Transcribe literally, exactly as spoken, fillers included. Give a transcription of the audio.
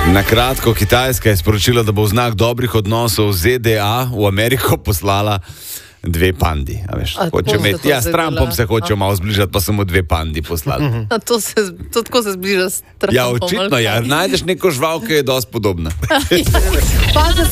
Na kratko, Kitajska je sporočila, da bo v znak dobrih odnosov z Z D A v Ameriko poslala dve pandi. A veš, A hoče to se imeti, ja, s zdaj Trumpom dela. se hoče malo zbližati, pa samo dve pandi poslali. A to, se, to tako se zbliža s Trumpom. Ja, očitno, ja. Najdeš neko žval, ki je dosti podobna. Pa